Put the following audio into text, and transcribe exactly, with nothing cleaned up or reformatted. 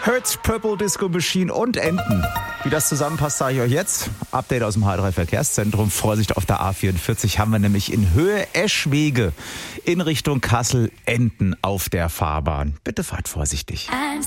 Hertz, Purple Disco Machine und Enten. Wie das zusammenpasst, sage ich euch jetzt. Update aus dem H drei Verkehrszentrum. Vorsicht auf der A vierundvierzig haben wir nämlich in Höhe Eschwege in Richtung Kassel Enten auf der Fahrbahn. Bitte fahrt vorsichtig. I'm